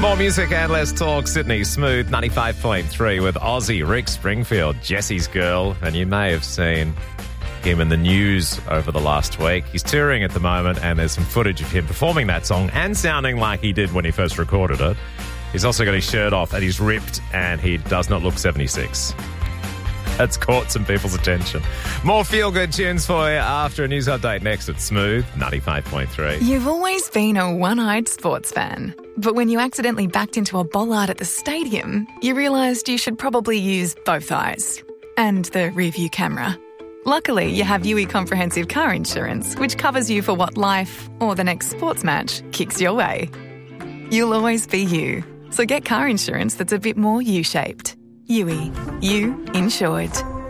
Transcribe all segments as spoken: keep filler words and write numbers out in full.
More music and less talk. Sydney Smooth ninety-five point three with Aussie Rick Springfield, Jesse's Girl. And you may have seen him in the news over the last week. He's touring at the moment, and there's some footage of him performing that song and sounding like he did when he first recorded it. He's also got his shirt off and he's ripped, and he does not look seventy-six. That's caught some people's attention. More feel-good tunes for you after a news update next at Smooth ninety-five point three. You've always been a one-eyed sports fan. But when you accidentally backed into a bollard at the stadium, you realised you should probably use both eyes. And the rear-view camera. Luckily, you have U E Comprehensive Car Insurance, which covers you for what life, or the next sports match, kicks your way. You'll always be you. So get car insurance that's a bit more U-shaped. U E. You insured.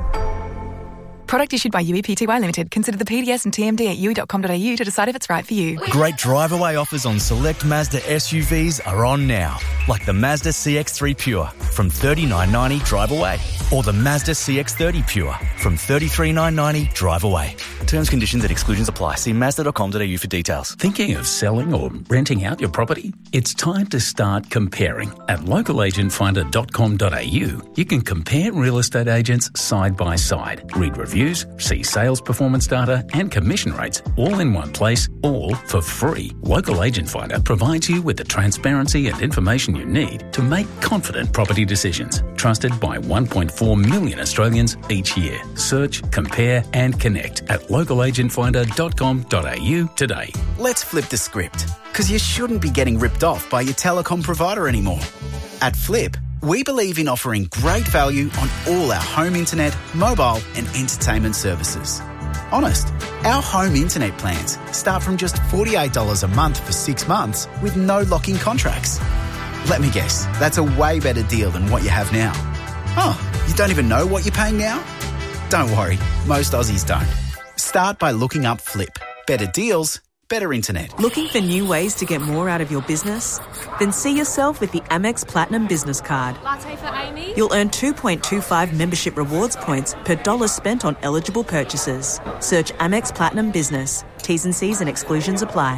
Product issued by U E P T Y Limited. Consider the P D S and T M D at u e dot com dot a u to decide if it's right for you. Great drive-away offers on select Mazda S U Vs are on now. Like the Mazda C X three Pure from thirty-nine ninety drive away. Or the Mazda C X thirty Pure from thirty-three nine ninety drive away. Terms, conditions and exclusions apply. See mazda dot com dot a u for details. Thinking of selling or renting out your property? It's time to start comparing. At local agent finder dot com dot a u, you can compare real estate agents side by side. Read reviews, see sales performance data and commission rates all in one place, all for free. Local Agent Finder provides you with the transparency and information you need to make confident property decisions. Trusted by one point four million Australians each year. Search, compare and connect at local agent finder dot com dot a u today. Let's flip the script, because you shouldn't be getting ripped off by your telecom provider anymore. At Flip, we believe in offering great value on all our home internet, mobile and entertainment services. Honest, our home internet plans start from just forty-eight dollars a month for six months with no lock-in contracts. Let me guess, that's a way better deal than what you have now. Oh, you don't even know what you're paying now? Don't worry, most Aussies don't. Start by looking up Flip. Better deals, better internet. Looking for new ways to get more out of your business? Then see yourself with the Amex Platinum Business Card. Latte for Amy? You'll earn two point two five membership rewards points per dollar spent on eligible purchases. Search Amex Platinum Business. T's and C's and exclusions apply.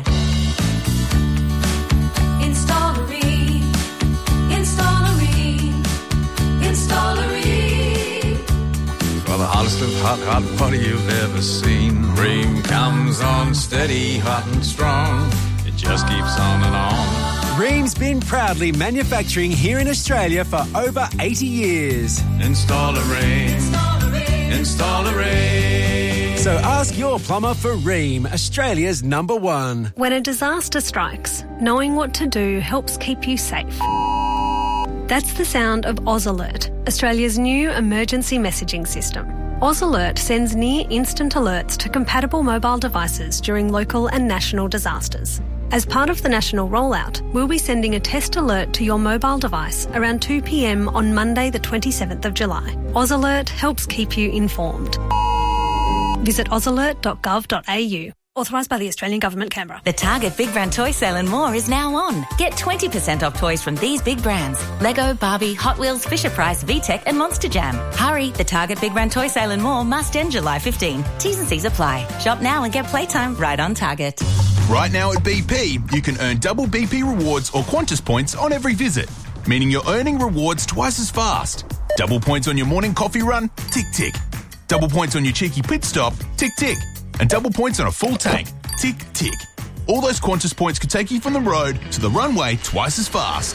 Installery. Installery. Installery. For the hottest of hot, hot water you've ever seen. Ream comes on steady, hot and strong. It just keeps on and on. Ream's been proudly manufacturing here in Australia for over eighty years. Install a Ream. Install a Ream. Install a Ream. So ask your plumber for Ream, Australia's number one. When a disaster strikes, knowing what to do helps keep you safe. That's the sound of AusAlert, Australia's new emergency messaging system. AusAlert sends near-instant alerts to compatible mobile devices during local and national disasters. As part of the national rollout, we'll be sending a test alert to your mobile device around two p.m. on Monday the twenty-seventh of July. AusAlert helps keep you informed. Visit ausalert dot gov dot a u. Authorised by the Australian Government, Canberra. The Target Big Brand Toy Sale and more is now on. Get twenty percent off toys from these big brands. Lego, Barbie, Hot Wheels, Fisher-Price, VTech and Monster Jam. Hurry, the Target Big Brand Toy Sale and more must end July fifteenth. T's and C's apply. Shop now and get playtime right on Target. Right now at B P, you can earn double B P rewards or Qantas points on every visit, meaning you're earning rewards twice as fast. Double points on your morning coffee run? Tick, tick. Double points on your cheeky pit stop? Tick, tick. And double points on a full tank? Tick, tick. All those Qantas points could take you from the road to the runway twice as fast.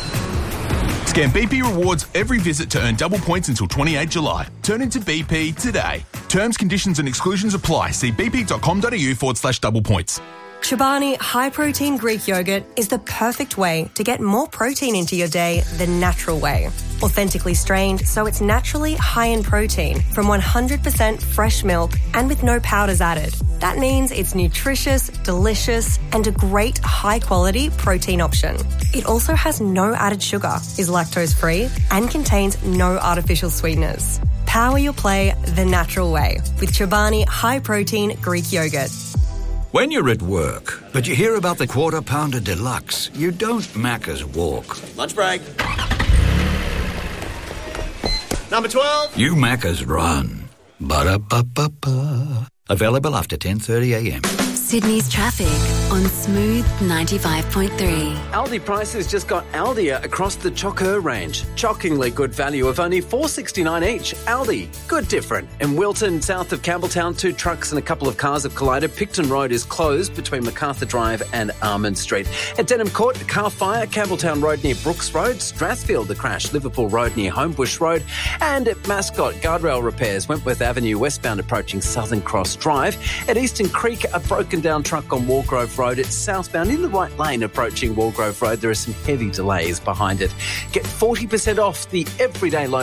Scan B P rewards every visit to earn double points until twenty-eighth of July. Turn into B P today. Terms, conditions and exclusions apply. See bp.com.au forward slash double points. Chobani High Protein Greek Yogurt is the perfect way to get more protein into your day the natural way. Authentically strained, so it's naturally high in protein from one hundred percent fresh milk and with no powders added. That means it's nutritious, delicious, and a great high-quality protein option. It also has no added sugar, is lactose-free, and contains no artificial sweeteners. Power your play the natural way with Chobani High Protein Greek Yogurt. When you're at work, but you hear about the Quarter Pounder Deluxe, you don't Macca's walk. Lunch break. Number twelve. You Macca's run. Ba-da-ba-ba-ba. Available after ten thirty a m. Sydney's traffic on Smooth ninety-five point three. Aldi prices just got Aldia across the Chocker range. Shockingly good value of only four dollars sixty-nine each. Aldi, good different. In Wilton, south of Campbelltown, two trucks and a couple of cars have collided. Picton Road is closed between MacArthur Drive and Armand Street. At Denham Court, a car fire. Campbelltown Road near Brooks Road. Strathfield, the crash. Liverpool Road near Homebush Road. And at Mascot, guardrail repairs. Wentworth Avenue, westbound approaching Southern Cross Drive. At Eastern Creek, a broken down truck on Walgrove Road. It's southbound in the right lane approaching Walgrove Road. There are some heavy delays behind it. Get forty percent off the everyday low